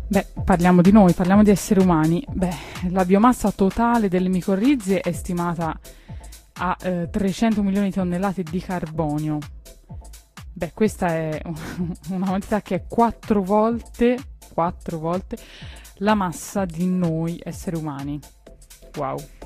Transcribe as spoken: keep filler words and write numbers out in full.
Beh, parliamo di noi, parliamo di esseri umani. Beh, la biomassa totale delle micorrizie è stimata a eh, trecento milioni di tonnellate di carbonio. Beh, questa è una quantità che è quattro volte, quattro volte la massa di noi esseri umani. Wow.